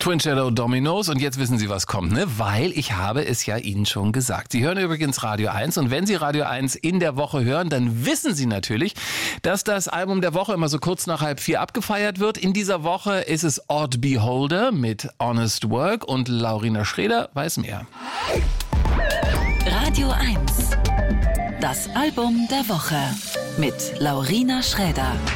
Twin Shadow Dominos und jetzt wissen Sie, was kommt, ne? Weil ich habe es ja Ihnen schon gesagt. Sie hören übrigens Radio 1 und wenn Sie Radio 1 in der Woche hören, dann wissen Sie natürlich, dass das Album der Woche immer so kurz nach 3:30 abgefeiert wird. In dieser Woche ist es Odd Beholder mit Honest Work und Laurina Schreder weiß mehr. Radio 1, das Album der Woche mit Laurina Schreder.